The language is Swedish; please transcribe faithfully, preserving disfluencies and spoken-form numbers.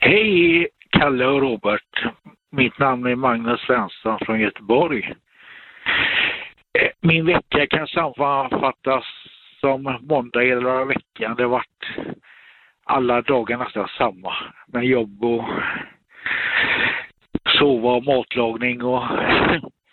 Hej Kalle och Robert. Mitt namn är Magnus Svensson från Göteborg. Min vecka kan sammanfattas som måndag hela veckan. Det har varit alla dagar nästan samma. Med jobb och sova och matlagning och